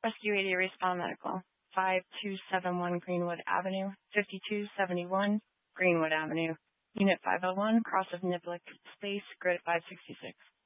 Rescue 80 Respond Medical, 5271 Greenwood Avenue, 5271 Greenwood Avenue, Unit 501, Cross of Niblick Space, Grid 566.